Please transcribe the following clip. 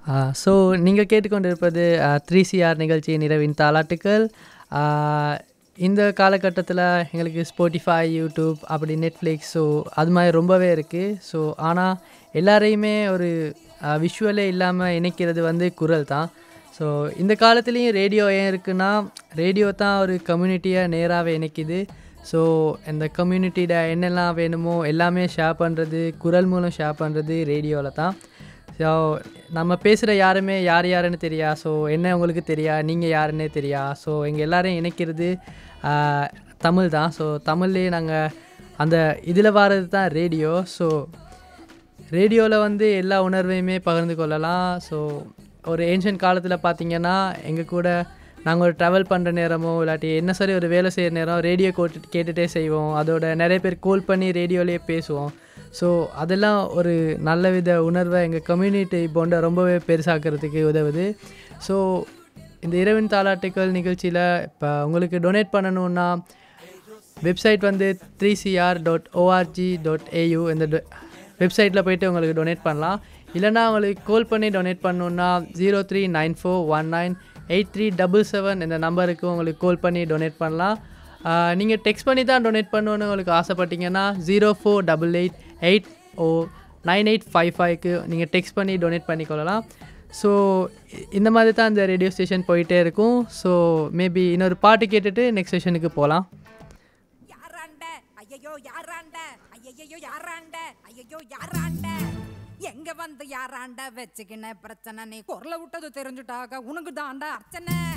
So நீங்கள் கேட்டுக்கொண்டிருப்பது 3CR நிகழ்ச்சியின் இரவின் தாலாட்டுக்கள். ஆ, இந்த காலகட்டத்தில் எங்களுக்கு ஸ்பாட்டிஃபை, யூடியூப், அப்படி நெட்ஃப்ளிக்ஸ், ஸோ அது மாதிரி ரொம்பவே இருக்குது. ஸோ ஆனால் எல்லாரையுமே ஒரு விஷுவலே இல்லாமல் இணைக்கிறது வந்து குரல் தான். ஸோ இந்த காலத்துலேயும் ரேடியோ ஏன் இருக்குன்னா, ரேடியோ தான் ஒரு கம்யூனிட்டியை நேராகவே இணைக்குது. ஸோ இந்த கம்யூனிட்டியில் என்னெல்லாம் வேணுமோ எல்லாமே ஷேர் பண்ணுறது, குரல் மூலம் ஷேர் பண்ணுறது ரேடியோவில் தான். ஸோ நம்ம பேசுகிற யாருமே யார் யாருன்னு தெரியா, ஸோ என்ன உங்களுக்கு தெரியா, நீங்கள் யாருன்னே தெரியா. ஸோ எங்கள் எல்லாரையும் இணைக்கிறது தமிழ் தான். ஸோ தமிழ்லேயே நாங்கள் அந்த இதில் வர்றது தான் ரேடியோ. ஸோ ரேடியோவில் வந்து எல்லா உணர்வையுமே பகிர்ந்து கொள்ளலாம். ஸோ ஒரு ஏன்ஷியன்ட் காலத்தில் பார்த்திங்கன்னா எங்கள் கூட நாங்கள் ஒரு ட்ராவல் பண்ணுற நேரமோ இல்லாட்டி என்ன சரி ஒரு வேலை செய்கிற நேரம் ரேடியோ கேட்டுகிட்டே செய்வோம். அதோட நிறைய பேர் கால் பண்ணி ரேடியோலேயே பேசுவோம். ஸோ அதெல்லாம் ஒரு நல்ல வித உணர்வை எங்கள் கம்யூனிட்டி போன்ற ரொம்பவே பெருசாக்கிறதுக்கு உதவுது. ஸோ இந்த இரவின் தாலாட்டுக்கள் நிகழ்ச்சியில் இப்போ உங்களுக்கு டொனேட் பண்ணணுன்னா வெப்சைட் வந்து 3cr.org.au இந்த வெப்சைட்டில் போய்ட்டு உங்களுக்கு டொனேட் பண்ணலாம். இல்லைனா உங்களுக்கு கால் பண்ணி டொனேட் பண்ணணுன்னா 0394198377 இந்த நம்பருக்கு உங்களுக்கு கால் பண்ணி டொனேட் பண்ணலாம். நீங்கள் டெக்ஸ்ட் பண்ணி தான் டொனேட் பண்ணணுன்னு உங்களுக்கு ஆசைப்பட்டீங்கன்னா 0488809855க்கு நீங்கள் டெக்ஸ்ட் பண்ணி டொனேட் பண்ணிக்கொள்ளலாம். ஸோ இந்த மாதிரி தான் இந்த ரேடியோ ஸ்டேஷன் போயிட்டே இருக்கும். ஸோ மேபி இன்னொரு பாட்டு கேட்டுட்டு நெக்ஸ்ட் செஷனுக்கு போகலாம். எங்க வந்து யாராண்ட வச்சுக்கின பிரச்சனை, நீ குரலை விட்டது தெரிஞ்சுட்டாக உனக்கு தாண்டா அர்ச்சனை.